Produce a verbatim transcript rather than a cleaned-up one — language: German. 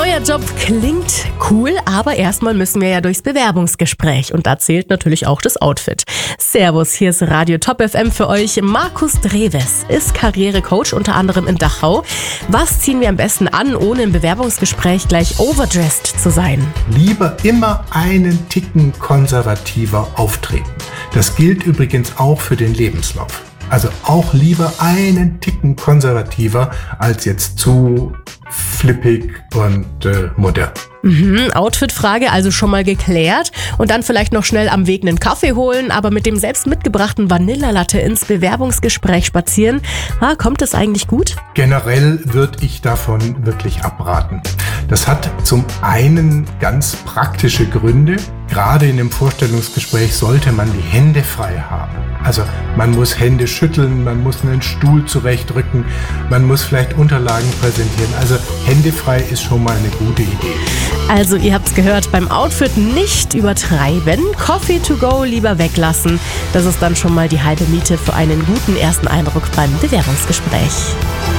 Neuer Job klingt cool, aber erstmal müssen wir ja durchs Bewerbungsgespräch und da zählt natürlich auch das Outfit. Servus, hier ist Radio Top F M für euch. Markus Dreves ist Karrierecoach, unter anderem in Dachau. Was ziehen wir am besten an, ohne im Bewerbungsgespräch gleich overdressed zu sein? Lieber immer einen Ticken konservativer auftreten. Das gilt übrigens auch für den Lebenslauf. Also auch lieber einen Ticken konservativer als jetzt zu flippig und äh, modern. Mhm, Outfit-Frage also schon mal geklärt und dann vielleicht noch schnell am Weg einen Kaffee holen, aber mit dem selbst mitgebrachten Vanillalatte ins Bewerbungsgespräch spazieren. Ah, kommt das eigentlich gut? Generell würde ich davon wirklich abraten. Das hat zum einen ganz praktische Gründe. Gerade in einem Vorstellungsgespräch sollte man die Hände frei haben. Also man muss Hände schütteln, man muss einen Stuhl zurechtrücken, man muss vielleicht Unterlagen präsentieren. Also Hände frei ist schon mal eine gute Idee. Also ihr habt's gehört, beim Outfit nicht übertreiben, Coffee to go lieber weglassen. Das ist dann schon mal die halbe Miete für einen guten ersten Eindruck beim Bewerbungsgespräch.